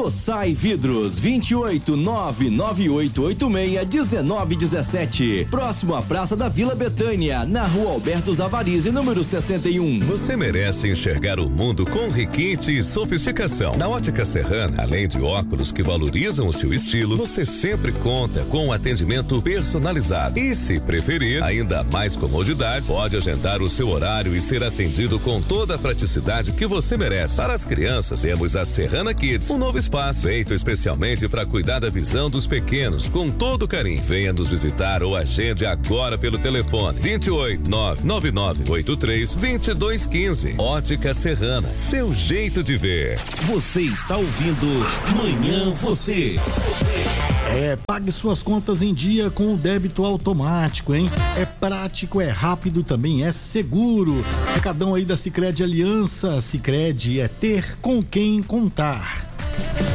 Sossai Vidros, 28998861917. Próximo à Praça da Vila Betânia, na Rua Alberto Zavarizi, número 61. Você merece enxergar o mundo com requinte e sofisticação. Na Ótica Serrana, além de óculos que valorizam o seu estilo, você sempre conta com um atendimento personalizado. E se preferir, ainda mais comodidade, pode agendar o seu horário e ser atendido com toda a praticidade que você merece. Para as crianças, temos a Serrana Kids, um novo espaço feito especialmente para cuidar da visão dos pequenos, com todo carinho. Venha nos visitar ou agende agora pelo telefone 28999832215. Ótica Serrana, seu jeito de ver. Você está ouvindo Manhã Você. Pague suas contas em dia com o débito automático, hein? É prático, é rápido, também é seguro. Recadão aí da Sicredi Aliança. Sicredi é ter com quem contar.